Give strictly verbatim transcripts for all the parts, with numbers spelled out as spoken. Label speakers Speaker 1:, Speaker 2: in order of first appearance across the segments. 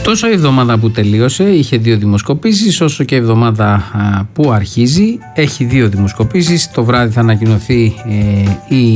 Speaker 1: Τόσο η εβδομάδα που τελείωσε είχε δύο δημοσκοπήσεις, όσο και η εβδομάδα α, που αρχίζει έχει δύο δημοσκοπήσεις. Το βράδυ θα ανακοινωθεί ε, η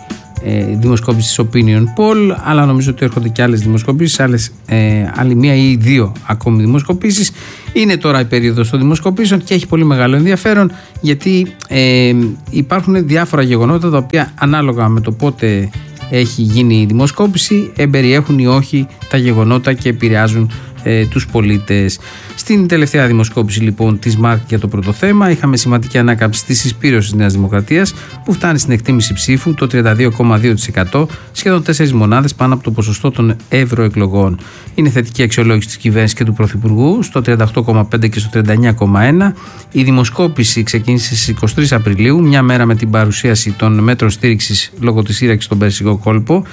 Speaker 1: ε, δημοσκόπηση της Opinion Poll, αλλά νομίζω ότι έρχονται και άλλες δημοσκοπήσεις, άλλες, ε, άλλη μία ή δύο ακόμη δημοσκοπήσεις. Είναι τώρα η περίοδος των δημοσκοπήσεων και έχει πολύ μεγάλο ενδιαφέρον, γιατί ε, υπάρχουν διάφορα γεγονότα τα οποία ανάλογα με το πότε έχει γίνει η δημοσκόπηση εμπεριέχουν ή όχι τα γεγονότα και επηρεάζουν ε, τους πολίτες. Στην τελευταία δημοσκόπηση λοιπόν της ΜΑΡΚ για το πρώτο θέμα είχαμε σημαντική ανάκαμψη της συσπήρωσης της Νέας Δημοκρατίας, που φτάνει στην εκτίμηση ψήφου το τριάντα δύο κόμμα δύο τοις εκατό, σχεδόν τέσσερις μονάδες πάνω από το ποσοστό των ευρωεκλογών. Είναι θετική αξιολόγηση της κυβέρνησης και του Πρωθυπουργού στο τριάντα οκτώ κόμμα πέντε και στο τριάντα εννέα κόμμα ένα. Η δημοσκόπηση ξεκίνησε στις είκοσι τρεις Απριλίου, μια μέρα με την παρουσίαση των μέτρων στήριξης λόγω της σύραξης στον Περσικό κόλπο,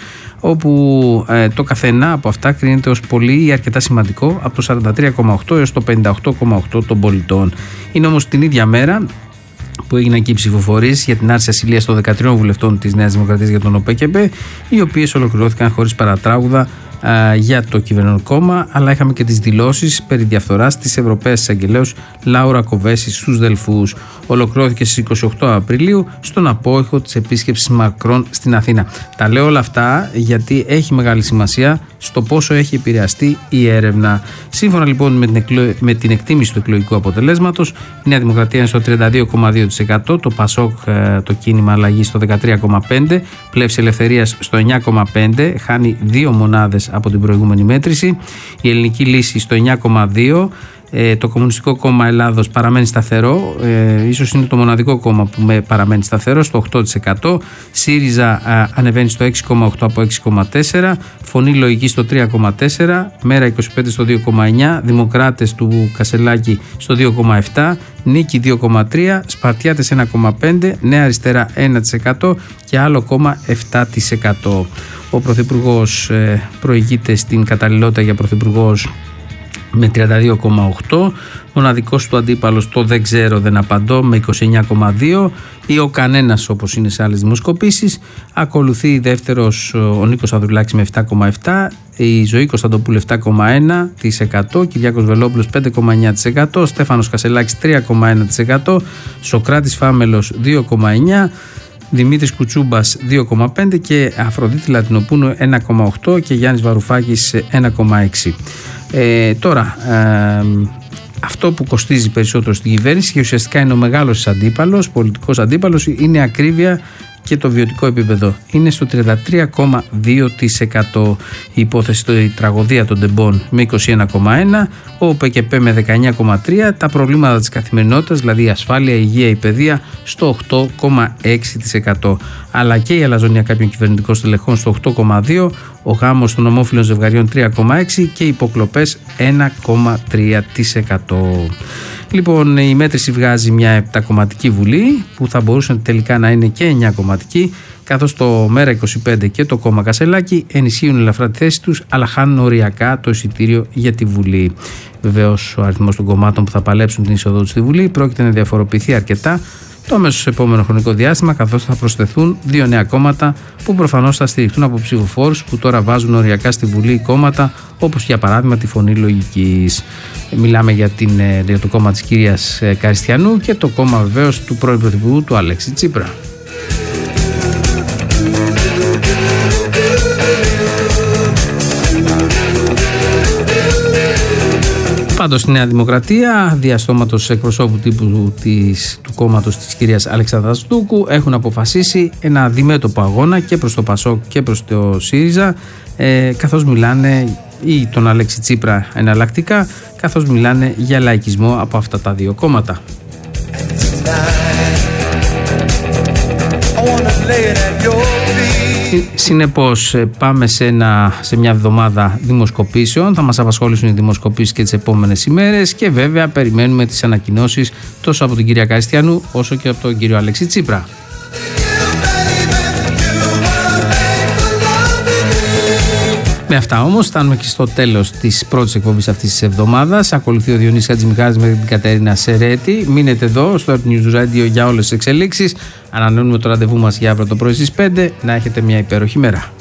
Speaker 1: όπου ε, το καθένα από αυτά κρίνεται ως πολύ ή αρκετά σημαντικό από το σαράντα τρία κόμμα οκτώ έως το πενήντα οκτώ κόμμα οκτώ των πολιτών. Είναι όμως την ίδια μέρα που έγιναν και οι ψηφοφορίες για την άρση ασυλίας των δεκατριών βουλευτών της Νέας Δημοκρατίας για τον ΟΠΕΚΕΠΕ, οι οποίες ολοκληρώθηκαν χωρίς παρατράγουδα α, για το κυβερνόν κόμμα, αλλά είχαμε και τις δηλώσεις περί διαφθοράς της Ευρωπαίας Εισαγγελέως Λάουρα Κοβέση στους Δελφούς. Ολοκληρώθηκε στις είκοσι οκτώ Απριλίου στον απόϊχο της επίσκεψης Μακρόν στην Αθήνα. Τα λέω όλα αυτά γιατί έχει μεγάλη σημασία στο πόσο έχει επηρεαστεί η έρευνα. Σύμφωνα λοιπόν με την, εκλο... με την εκτίμηση του εκλογικού αποτελέσματος, η Νέα Δημοκρατία είναι στο τριάντα δύο κόμμα δύο τοις εκατό, το ΠΑΣΟΚ, το κίνημα αλλαγή, στο δεκατρία κόμμα πέντε τοις εκατό, Πλεύση Ελευθερίας στο εννέα κόμμα πέντε τοις εκατό, χάνει δύο μονάδες από την προηγούμενη μέτρηση, η Ελληνική Λύση στο εννέα κόμμα δύο τοις εκατό. Ε, το Κομμουνιστικό Κόμμα Ελλάδος παραμένει σταθερό, ε, ίσως είναι το μοναδικό κόμμα που με παραμένει σταθερό στο οκτώ τοις εκατό. ΣΥΡΙΖΑ α, ανεβαίνει στο έξι κόμμα οκτώ από έξι κόμμα τέσσερα, Φωνή Λογική στο τρία κόμμα τέσσερα, Μέρα είκοσι πέντε στο δύο κόμμα εννέα, Δημοκράτες του Κασελάκη στο δύο κόμμα επτά, Νίκη δύο κόμμα τρία, Σπαρτιάτες ένα κόμμα πέντε, Νέα Αριστερά ένα τοις εκατό και άλλο κόμμα επτά τοις εκατό. Ο Πρωθυπουργός ε, προηγείται στην καταλληλότητα για Πρωθυπουργός με τριάντα δύο κόμμα οκτώ, μοναδικός του αντίπαλος το δεν ξέρω, δεν απαντώ με είκοσι εννέα κόμμα δύο ή ο κανένας όπως είναι σε άλλες δημοσκοπήσεις. Ακολουθεί δεύτερος ο Νίκος Ανδρουλάκης με επτά κόμμα επτά, η Ζωή Κωνσταντοπούλου επτά κόμμα ένα τοις εκατό, Κυριάκος Βελόπουλος πέντε κόμμα εννέα τοις εκατό, Στέφανος Κασελάκης τρία κόμμα ένα τοις εκατό, Σοκράτης Φάμελος δύο κόμμα εννέα, Δημήτρης Κουτσούμπας δύο κόμμα πέντε και Αφροδίτη Λατινοπούλου ένα κόμμα οκτώ και Γιάννης Βαρουφάκης ένα κόμμα έξι. Ε, τώρα, ε, αυτό που κοστίζει περισσότερο στην κυβέρνηση και ουσιαστικά είναι ο μεγάλος αντίπαλος, πολιτικός αντίπαλος, είναι η ακρίβεια και το βιωτικό επίπεδο. Είναι στο τριάντα τρία κόμμα δύο τοις εκατό. Η υπόθεση η τραγωδία των τεμπών με είκοσι ένα κόμμα ένα, ο ΟΠΕΚΕΠΕ με δεκαεννέα κόμμα τρία, τα προβλήματα της καθημερινότητας, δηλαδή η ασφάλεια, η υγεία, η παιδεία, στο οκτώ κόμμα έξι τοις εκατό. Αλλά και η αλαζονία κάποιων κυβερνητικών στελεχών στο οκτώ κόμμα δύο, ο γάμος των ομόφυλων ζευγαριών τρία κόμμα έξι και οι υποκλοπές ένα κόμμα τρία τοις εκατό. Λοιπόν, η μέτρηση βγάζει μια επτακομματική βουλή που θα μπορούσε τελικά να είναι και εννέα κομματική, καθώς το Μέρα είκοσι πέντε και το κόμμα Κασελάκη ενισχύουν ελαφρά τη θέση τους, αλλά χάνουν οριακά το εισιτήριο για τη Βουλή. Βεβαίως, ο αριθμός των κομμάτων που θα παλέψουν την είσοδό τους στη Βουλή πρόκειται να διαφοροποιηθεί αρκετά το αμέσως επόμενο χρονικό διάστημα, καθώς θα προσθεθούν δύο νέα κόμματα που προφανώς θα στηριχτούν από ψηφοφόρους που τώρα βάζουν οριακά στη Βουλή κόμματα, όπως για παράδειγμα τη Φωνή Λογικής. Μιλάμε για, την, για το κόμμα της κυρίας Καριστιανού και το κόμμα βεβαίως του πρώην Πρωθυπουργού του Αλέξη Τσίπρα. Πάντως στη Νέα Δημοκρατία, διαστόματος εκπροσώπου τύπου της, του κόμματος της κυρίας Αλεξανδράς Δούκου, έχουν αποφασίσει ένα αντιμέτωπο αγώνα και προς το ΠΑΣΟΚ και προς το ΣΥΡΙΖΑ, ε, καθώς μιλάνε, ή τον Αλέξη Τσίπρα εναλλακτικά, καθώς μιλάνε για λαϊκισμό από αυτά τα δύο κόμματα. Συνεπώς πάμε σε, ένα, σε μια εβδομάδα δημοσκοπήσεων. Θα μας απασχολήσουν οι δημοσκοπήσεις και τις επόμενες ημέρες και βέβαια περιμένουμε τις ανακοινώσεις τόσο από την κυρία Καριστιανού όσο και από τον κύριο Αλέξη Τσίπρα. Με αυτά όμως φτάνουμε και στο τέλος της πρώτης εκπομπής αυτής της εβδομάδας. Ακολουθεί ο Διονύσης Χατζημιχάλης με την Κατερίνα Σερέτη. Μείνετε εδώ στο Earth News Radio για όλες τις εξελίξεις. Ανανεώνουμε το ραντεβού μας για αύριο το πρωί στις πέντε. Να έχετε μια υπέροχη μέρα.